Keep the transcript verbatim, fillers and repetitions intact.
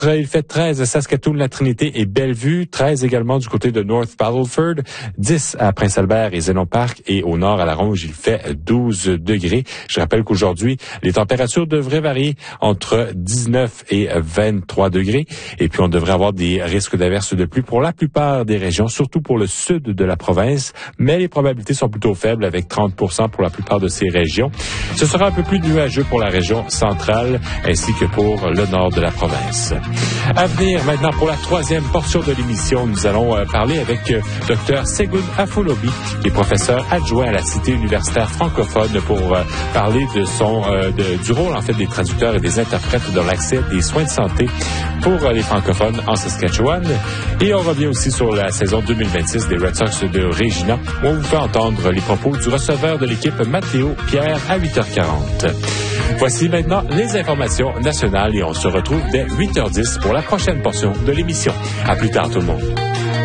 Il fait treize à Saskatoon, La Trinité et Bellevue, treize également du côté de North Battleford, dix à Prince-Albert et Zénon Park, et au nord à La Ronge, il fait douze degrés. Je rappelle qu'aujourd'hui, les températures devraient varier entre dix-neuf et vingt-trois degrés, et puis on devrait avoir des risques d'averses de pluie pour la plupart des régions, surtout pour le sud de la province, mais les probabilités sont plutôt faibles avec trente pour cent pour la plupart de ces régions. Ce sera un peu plus nuageux pour la région centrale ainsi que pour le nord de la province. À venir maintenant pour la troisième portion de l'émission, nous allons euh, parler avec euh, Dr Segun Afolobi, qui est professeur adjoint à la Cité universitaire francophone, pour euh, parler de son euh, de, du rôle en fait des traducteurs et des interprètes dans l'accès des soins de santé pour euh, les francophones en Saskatchewan. Et on revient aussi sur la saison deux mille vingt-six des Red Sox de Regina, où on vous fait entendre les propos du receveur de l'équipe Matteo Pierre à huit heures quarante. Voici maintenant les informations nationales et on se retrouve dès huit heures dix pour la prochaine portion de l'émission. À plus tard tout le monde.